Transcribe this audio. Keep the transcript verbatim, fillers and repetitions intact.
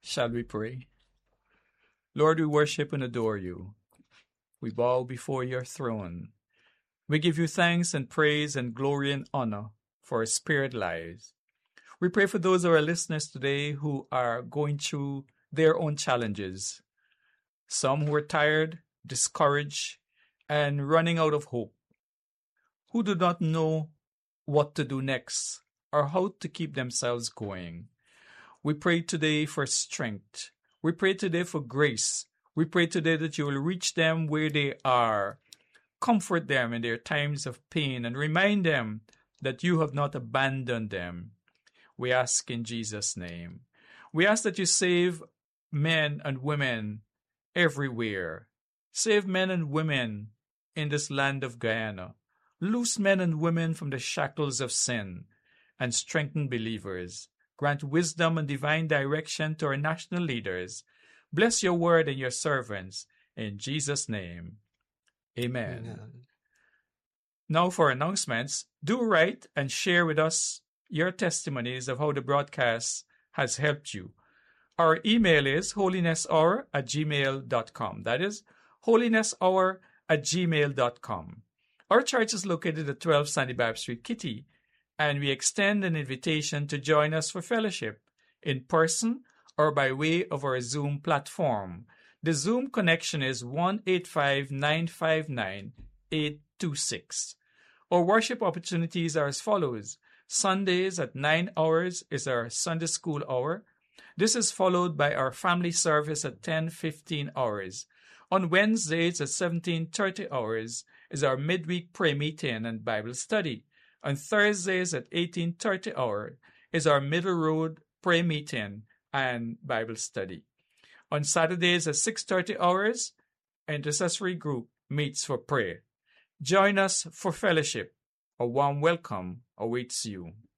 Shall we pray? Lord, we worship and adore you. We bow before your throne. We give you thanks and praise and glory and honor for our spirit lives. We pray for those of our listeners today who are going through their own challenges. Some who are tired, discouraged, and running out of hope, who do not know what to do next or how to keep themselves going. We pray today for strength. We pray today for grace. We pray today that you will reach them where they are, comfort them in their times of pain, and remind them that you have not abandoned them. We ask in Jesus' name. We ask that you save men and women everywhere. Save men and women in this land of Guyana. Loose men and women from the shackles of sin and strengthen believers. Grant wisdom and divine direction to our national leaders. Bless your word and your servants. In Jesus' name, amen. Amen. Now for announcements, do write and share with us your testimonies of how the broadcast has helped you. Our email is holinesshour at gmail dot com. That is holinesshour at gmail dot com. Our church is located at twelve Sandy Bab Street, Kitty, and we extend an invitation to join us for fellowship in person or by way of our Zoom platform. The Zoom connection is one eight five nine five nine eight two six. Our worship opportunities are as follows. Sundays at nine hours is our Sunday school hour. This is followed by our family service at ten fifteen hours. On Wednesdays at seventeen thirty hours is our midweek prayer meeting and Bible study. On Thursdays at eighteen thirty hour is our Middle Road prayer meeting and Bible study. On Saturdays at six thirty hours, intercessory group meets for prayer. Join us for fellowship. A warm welcome awaits you.